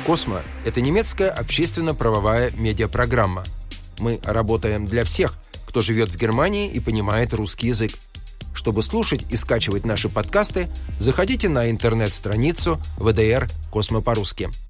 Космо – это немецкая общественно-правовая медиапрограмма. Мы работаем для всех, кто живет в Германии и понимает русский язык. Чтобы слушать и скачивать наши подкасты, заходите на интернет-страницу ВДР «Космо по-русски».